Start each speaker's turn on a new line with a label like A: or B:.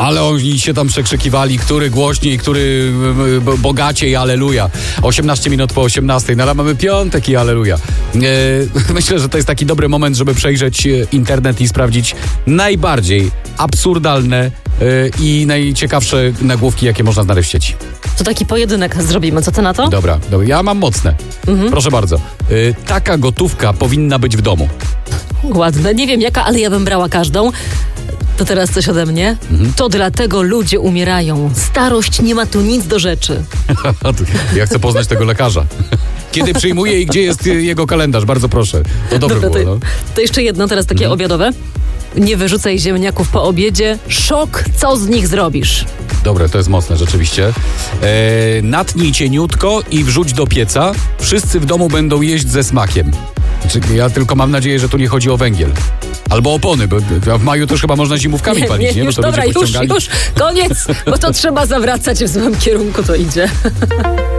A: Ale oni się tam przekrzykiwali, który głośniej, który bogaciej, aleluja. 18 minut po 18, no ale mamy piątek i aleluja. Myślę, że to jest taki dobry moment, żeby przejrzeć internet i sprawdzić najbardziej absurdalne i najciekawsze nagłówki, jakie można znaleźć w sieci.
B: To taki pojedynek zrobimy, co ty na to?
A: Dobra. Ja mam mocne. Proszę bardzo. Taka gotówka powinna być w domu.
B: Ładne. Nie wiem jaka, ale ja bym brała każdą. To teraz coś ode mnie. To dlatego ludzie umierają. Starość nie ma tu nic do rzeczy.
A: Ja chcę poznać tego lekarza. Kiedy przyjmuje i gdzie jest jego kalendarz? Bardzo proszę. To dobre
B: Dobra,
A: było.
B: to jeszcze jedno, teraz takie obiadowe. Nie wyrzucaj ziemniaków po obiedzie. Szok, co z nich zrobisz?
A: Dobre, to jest mocne rzeczywiście. Natnij cieniutko i wrzuć do pieca. Wszyscy w domu będą jeść ze smakiem. Ja tylko mam nadzieję, że tu nie chodzi o węgiel. Albo opony, bo w maju też chyba można zimówkami palić, nie?
B: Już, dobra, już, koniec, bo to trzeba zawracać w złym kierunku, to idzie.